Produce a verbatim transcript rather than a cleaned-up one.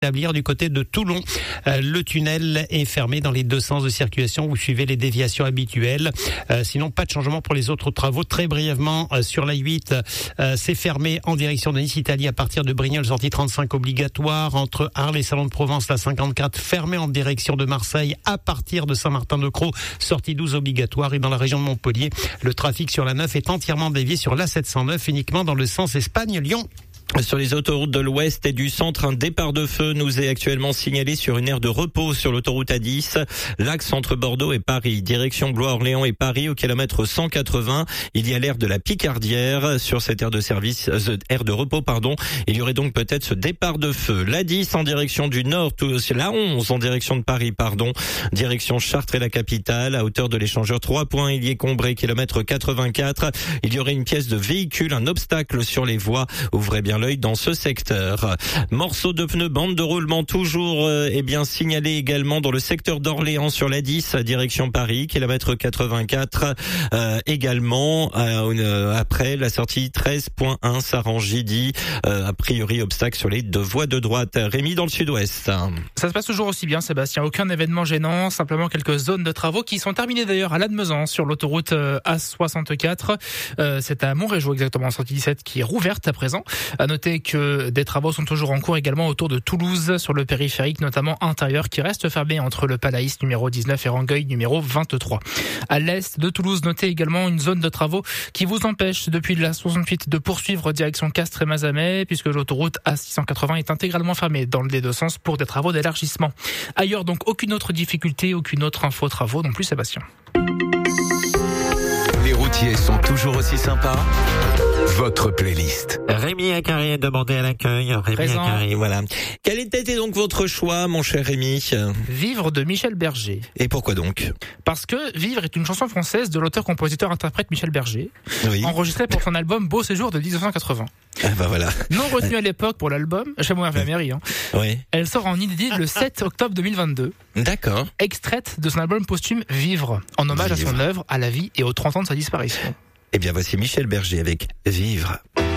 établir du côté de Toulon. Euh, le tunnel est fermé dans les deux sens de circulation. Vous suivez les déviations habituelles. Euh, sinon, pas de changement pour les autres travaux. Très brièvement, euh, sur la huit, euh, c'est fermé en direction de Nice-Italie à partir de Brignoles, sortie trente-cinq obligatoire. Entre Arles et Salon de Provence, la cinquante-quatre, fermé en direction de Marseille à partir de Saint-Martin-de-Crau, sortie douze obligatoire. Et dans la région de Montpellier, le trafic sur la neuf est entièrement dévié sur l'A sept cent neuf, uniquement dans le sens Espagne-Lyon. Sur les autoroutes de l'Ouest et du Centre, un départ de feu nous est actuellement signalé sur une aire de repos sur l'autoroute A dix, l'axe entre Bordeaux et Paris, direction Blois-Orléans et Paris au kilomètre cent quatre-vingts. Il y a l'aire de la Picardière sur cette aire de service, euh, aire de repos, pardon. Il y aurait donc peut-être ce départ de feu. L'A dix en direction du Nord, tout, la onze en direction de Paris, pardon, direction Chartres et la capitale, à hauteur de l'échangeur trois points, il y est Combré, kilomètre quatre-vingt-quatre. Il y aurait une pièce de véhicule, un obstacle sur les voies. Ouvrez bien l'œil dans ce secteur. Morceau de pneu, bande de roulement toujours euh, eh bien signalé également dans le secteur d'Orléans sur l'A dix, direction Paris, kilomètre quatre-vingt-quatre. Euh, également euh, euh, après la sortie treize point un Saran-Gidi, euh, a priori obstacle sur les deux voies de droite. Rémi dans le sud-ouest. Ça se passe toujours aussi bien, Sébastien. Aucun événement gênant, simplement quelques zones de travaux qui sont terminées d'ailleurs à Lannemezan sur l'autoroute A soixante-quatre. Euh, c'est à Montrégeau exactement, sortie dix-sept, qui est rouverte à présent. À noter que des travaux sont toujours en cours également autour de Toulouse, sur le périphérique, notamment intérieur, qui reste fermé entre le Palaïs numéro dix-neuf et Rangueil numéro vingt-trois. À l'est de Toulouse, notez également une zone de travaux qui vous empêche depuis la soixante-huit de poursuivre direction Castres et Mazamet, puisque l'autoroute A six cent quatre-vingts est intégralement fermée dans les deux sens pour des travaux d'élargissement. Ailleurs donc, aucune autre difficulté, aucune autre info travaux non plus, Sébastien. Les routiers sont toujours aussi sympas. Votre playlist. Rémi Acari a demandé à l'accueil. Rémi Présent. Acari, voilà. Quel était donc votre choix, mon cher Rémi? Vivre de Michel Berger. Et pourquoi donc? Parce que Vivre est une chanson française de l'auteur-compositeur-interprète Michel Berger, Oui. enregistrée pour son album Beau Séjour de dix-neuf cent quatre-vingts. Ah bah voilà. Non retenue à l'époque pour l'album, chez moi à la mairie, hein. Oui. Elle sort en inédit le sept octobre deux mille vingt-deux, D'accord. extraite de son album posthume Vivre, en hommage Vivre. à son œuvre, à la vie et aux trente ans de sa disparition. Eh bien voici Michel Berger avec Vivre.